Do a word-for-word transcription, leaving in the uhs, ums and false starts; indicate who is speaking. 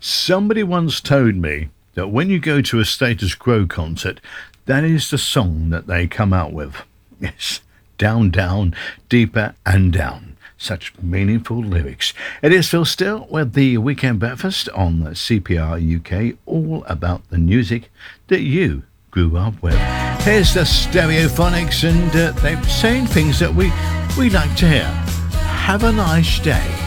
Speaker 1: Somebody once told me that when you go to a Status Quo concert, that is the song that they come out with. Yes, down, down, deeper and down. Such meaningful lyrics. It is Phil Still with the Weekend Breakfast on C P R U K, all about the music that you grew up with. Here's the Stereophonics, and uh, they're saying things that we, we like to hear. Have a nice day.